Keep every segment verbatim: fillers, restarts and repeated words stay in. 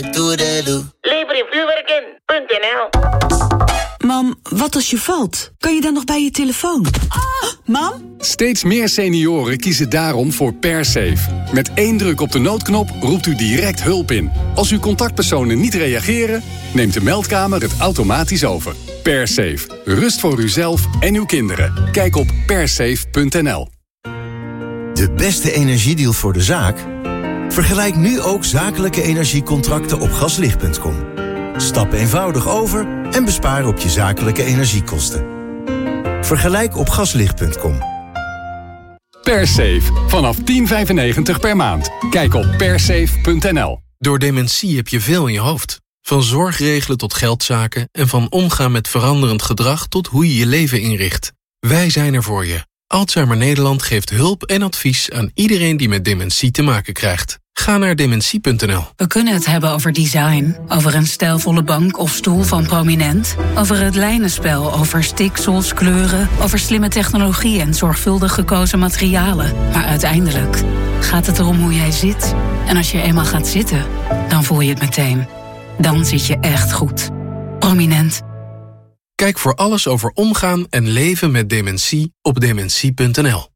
Lever vuurwerk in punt n l. Mam, wat als je valt? Kan je dan nog bij je telefoon? Oh, mam? Steeds meer senioren kiezen daarom voor PerSafe. Met één druk op de noodknop roept u direct hulp in. Als uw contactpersonen niet reageren, neemt de meldkamer het automatisch over. PerSafe. Rust voor uzelf en uw kinderen. Kijk op persafe punt n l. De beste energiedeal voor de zaak? Vergelijk nu ook zakelijke energiecontracten op gaslicht punt com. Stap eenvoudig over en bespaar op je zakelijke energiekosten. Vergelijk op gaslicht punt com. PerSafe. Vanaf tien vijfennegentig per maand. Kijk op persafe punt n l. Door dementie heb je veel in je hoofd. Van zorgregelen tot geldzaken en van omgaan met veranderend gedrag tot hoe je je leven inricht. Wij zijn er voor je. Alzheimer Nederland geeft hulp en advies aan iedereen die met dementie te maken krijgt. Ga naar dementie punt n l. We kunnen het hebben over design, over een stijlvolle bank of stoel van Prominent, over het lijnenspel, over stiksels, kleuren, over slimme technologie en zorgvuldig gekozen materialen. Maar uiteindelijk gaat het erom hoe jij zit. En als je eenmaal gaat zitten, dan voel je het meteen. Dan zit je echt goed. Prominent. Kijk voor alles over omgaan en leven met dementie op dementie punt n l.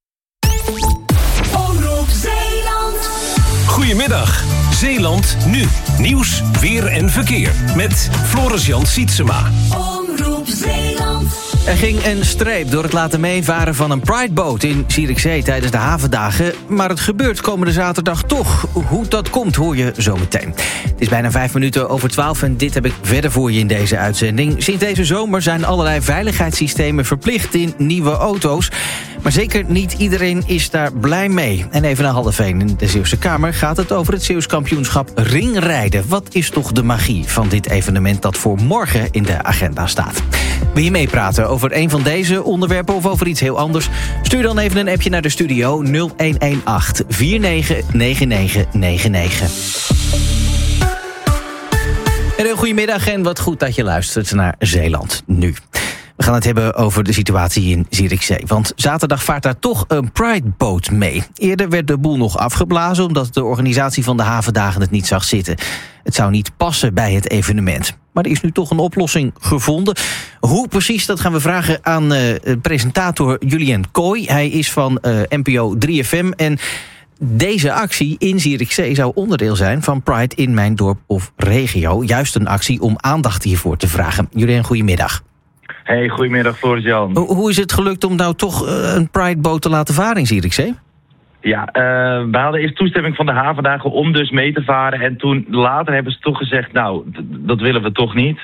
Goedemiddag, Zeeland nu. Nieuws, weer en verkeer. Met Floris-Jan Sietsema. Omroep Zeeland. Er ging een streep door het laten meevaren van een Prideboot in Zierikzee tijdens de havendagen. Maar het gebeurt komende zaterdag toch. Hoe dat komt hoor je zo meteen. Het is bijna vijf minuten over twaalf en dit heb ik verder voor je in deze uitzending. Sinds deze zomer zijn allerlei veiligheidssystemen verplicht in nieuwe auto's. Maar zeker niet iedereen is daar blij mee. En even naar Halderveen in de Zeeuwse Kamer gaat het over het Zeeuws kampioenschap ringrijden. Wat is toch de magie van dit evenement dat voor morgen in de agenda staat? Wil je meepraten over een van deze onderwerpen of over iets heel anders? Stuur dan even een appje naar de studio nul een een acht vier negen negen negen negen negen. En een goedemiddag en wat goed dat je luistert naar Zeeland nu. We gaan het hebben over de situatie in Zierikzee. Want zaterdag vaart daar toch een Prideboot mee. Eerder werd de boel nog afgeblazen omdat de organisatie van de havendagen het niet zag zitten. Het zou niet passen bij het evenement. Maar er is nu toch een oplossing gevonden. Hoe precies, dat gaan we vragen aan uh, presentator Julien Kooi. Hij is van uh, N P O drie F M en deze actie in Zierikzee zou onderdeel zijn van Pride in mijn dorp of regio. Juist een actie om aandacht hiervoor te vragen. Julien, goedemiddag. Hey, goedemiddag Floris-Jan. Hoe, hoe is het gelukt om nou toch uh, een Prideboot te laten varen in Zierikzee? Ja, uh, we hadden eerst toestemming van de havendagen om dus mee te varen. En toen later hebben ze toch gezegd, nou, d- dat willen we toch niet.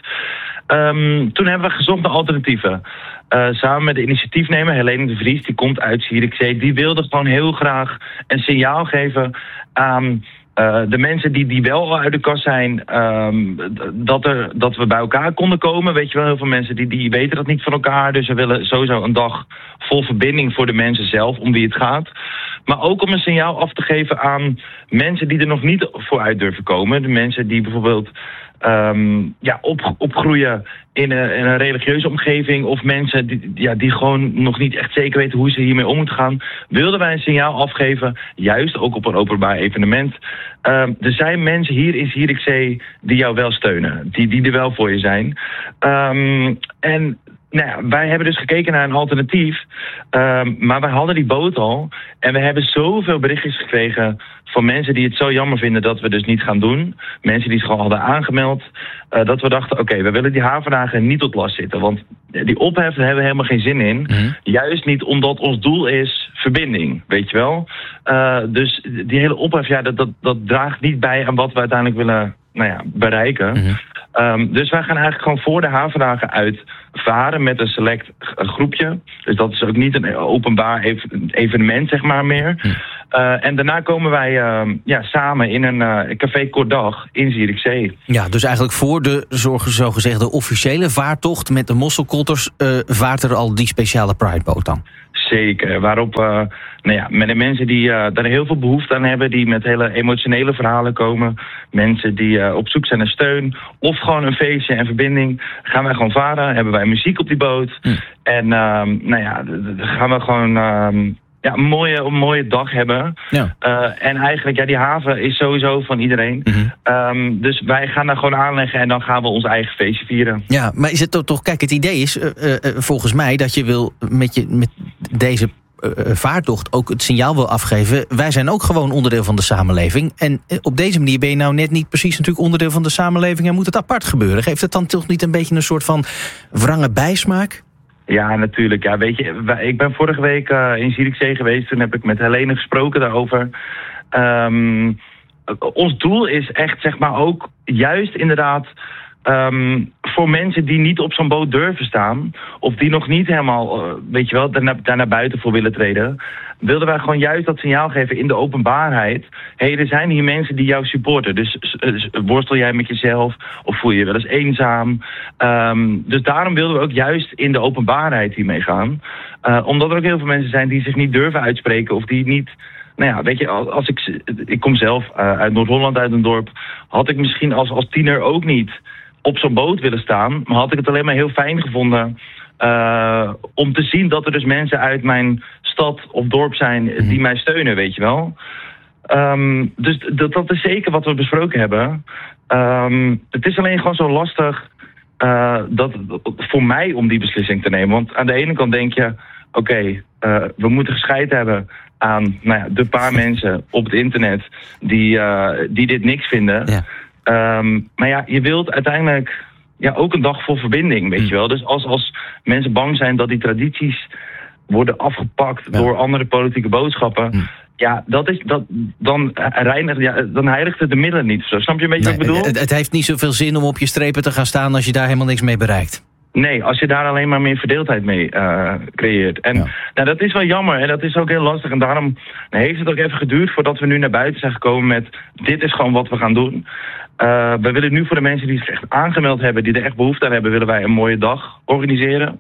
Um, toen hebben we gezocht naar alternatieven. Uh, samen met de initiatiefnemer Helene de Vries, die komt uit Zierikzee. Die wilde gewoon heel graag een signaal geven aan Uh, de mensen die, die wel uit de kast zijn, um, dat, er, dat we bij elkaar konden komen. Weet je wel, heel veel mensen die, die weten dat niet van elkaar. Dus we willen sowieso een dag vol verbinding voor de mensen zelf, om wie het gaat. Maar ook om een signaal af te geven aan mensen die er nog niet vooruit durven komen. De mensen die bijvoorbeeld um, ja, op, opgroeien in een, in een religieuze omgeving. Of mensen die, ja, die gewoon nog niet echt zeker weten hoe ze hiermee om moeten gaan. Wilden wij een signaal afgeven, juist ook op een openbaar evenement. Um, er zijn mensen hier in Zierikzee die jou wel steunen. Die, die er wel voor je zijn. Um, en nou ja, wij hebben dus gekeken naar een alternatief. Um, maar wij hadden die boot al. En we hebben zoveel berichtjes gekregen van mensen die het zo jammer vinden dat we dus niet gaan doen. Mensen die zich al hadden aangemeld. Uh, dat we dachten, oké, okay, we willen die havendagen niet tot last zitten. Want die ophef, daar hebben we helemaal geen zin in. Mm-hmm. Juist niet omdat ons doel is verbinding, weet je wel. Uh, dus die hele ophef, ja, dat, dat, dat draagt niet bij aan wat we uiteindelijk willen nou ja, bereiken. Mm-hmm. Um, dus wij gaan eigenlijk gewoon voor de havendagen uit varen met een select groepje. Dus dat is ook niet een openbaar ev- evenement, zeg maar, meer. Mm. Uh, en daarna komen wij uh, ja, samen in een uh, café Kortdag in Zierikzee. Ja, dus eigenlijk voor de zogezegde officiële vaartocht met de mosselkotters uh, vaart er al die speciale Prideboot dan? Zeker, waarop uh, nou ja, met de mensen die uh, daar heel veel behoefte aan hebben, die met hele emotionele verhalen komen, mensen die uh, op zoek zijn naar steun, of gewoon een feestje en verbinding, gaan wij gewoon varen, hebben wij muziek op die boot. Hm. En uh, nou ja, dan gaan we gewoon uh, ja, een, mooie, een mooie dag hebben. Ja. Uh, en eigenlijk, ja, die haven is sowieso van iedereen. Mm-hmm. Um, dus wij gaan daar gewoon aanleggen en dan gaan we ons eigen feestje vieren. Ja, maar is het toch, toch kijk, het idee is uh, uh, volgens mij dat je wil met, je, met deze uh, vaartocht ook het signaal wil afgeven. Wij zijn ook gewoon onderdeel van de samenleving. En uh, op deze manier ben je nou net niet precies natuurlijk onderdeel van de samenleving en moet het apart gebeuren. Geeft het dan toch niet een beetje een soort van wrange bijsmaak? Ja, natuurlijk. Ja, weet je, ik ben vorige week uh, in Zierikzee geweest. Toen heb ik met Helene gesproken daarover. Um, ons doel is echt, zeg maar, ook juist inderdaad Um, voor mensen die niet op zo'n boot durven staan, of die nog niet helemaal, uh, weet je wel, daar naar, daar naar buiten voor willen treden, wilden wij gewoon juist dat signaal geven in de openbaarheid. Hé, hey, er zijn hier mensen die jou supporten. Dus uh, worstel jij met jezelf of voel je je wel eens eenzaam? Um, dus daarom wilden we ook juist in de openbaarheid hiermee gaan. Uh, omdat er ook heel veel mensen zijn die zich niet durven uitspreken of die niet... Nou ja, weet je, als ik, ik kom zelf uh, uit Noord-Holland, uit een dorp, had ik misschien als, als tiener ook niet op zo'n boot willen staan, maar had ik het alleen maar heel fijn gevonden uh, om te zien dat er dus mensen uit mijn stad of dorp zijn die mm-hmm. mij steunen, weet je wel. Um, dus dat, dat is zeker wat we besproken hebben. Um, het is alleen gewoon zo lastig uh, dat, voor mij om die beslissing te nemen. Want aan de ene kant denk je, oké, okay, uh, we moeten gescheid hebben aan nou ja, de paar mensen op het internet die, uh, die dit niks vinden. Ja. Um, maar ja, je wilt uiteindelijk ja, ook een dag vol verbinding, weet mm. je wel. Dus als, als mensen bang zijn dat die tradities worden afgepakt ja. door andere politieke boodschappen, mm. ja, dat is, dat, dan, reinigt, ja, dan heiligt het de middelen niet. Zo. Snap je een beetje nee, wat ik bedoel? Het, het heeft niet zoveel zin om op je strepen te gaan staan als je daar helemaal niks mee bereikt. Nee, als je daar alleen maar meer verdeeldheid mee uh, creëert. En ja. nou, dat is wel jammer en dat is ook heel lastig. En daarom heeft het ook even geduurd voordat we nu naar buiten zijn gekomen met dit is gewoon wat we gaan doen. Uh, we willen nu voor de mensen die zich echt aangemeld hebben, die er echt behoefte aan hebben, willen wij een mooie dag organiseren.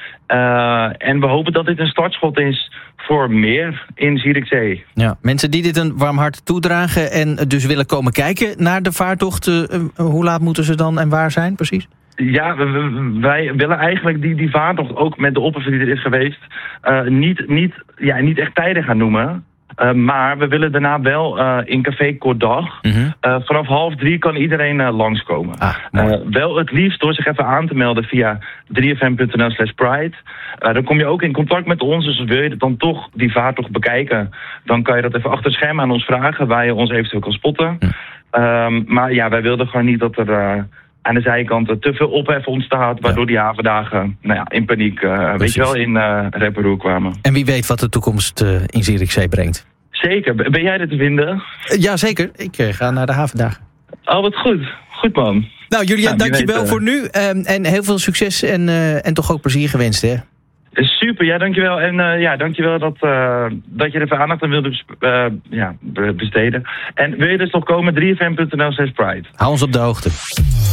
Uh, en we hopen dat dit een startschot is voor meer in Zierikzee. Ja, mensen die dit een warm hart toedragen en dus willen komen kijken naar de vaartocht, uh, hoe laat moeten ze dan en waar zijn precies? Ja, wij willen eigenlijk die, die vaartocht ook met de oppervlakte die er is geweest uh, niet, niet, ja, niet echt tijden gaan noemen. Uh, maar we willen daarna wel uh, in Café Kortdag. Mm-hmm. Uh, vanaf half drie kan iedereen uh, langskomen. Ah, uh, wel het liefst door zich even aan te melden via drie f m punt n l slash pride. Uh, dan kom je ook in contact met ons. Dus wil je dan toch die vaartocht bekijken, dan kan je dat even achter het scherm aan ons vragen, waar je ons eventueel kan spotten. Mm. Um, maar ja, wij wilden gewoon niet dat er Uh, aan de zijkant te veel ophef ontstaat, waardoor ja. die havendagen nou ja, in paniek, uh, weet je wel, in uh, rep en roer kwamen. En wie weet wat de toekomst uh, in Zierikzee brengt. Zeker. Ben jij er te vinden? Uh, ja, zeker. Ik uh, ga naar de havendagen. Oh, wat goed. Goed, man. Nou, Julian, nou, dankjewel uh... voor nu. Um, en heel veel succes en, uh, en toch ook plezier gewenst, hè? Super, ja, dankjewel. En uh, ja, dankjewel dat, uh, dat je er even aandacht aan wilde besp- uh, ja, besteden. En wil je dus toch komen, drie f m punt n l slash pride. Hou ons op de hoogte.